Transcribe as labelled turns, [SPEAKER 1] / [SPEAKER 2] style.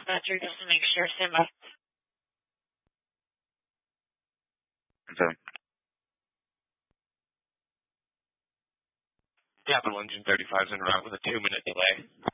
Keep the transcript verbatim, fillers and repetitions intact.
[SPEAKER 1] dispatcher just to make sure. Stand by.
[SPEAKER 2] Okay.
[SPEAKER 3] Capital Engine thirty-five is en route with a two-minute delay.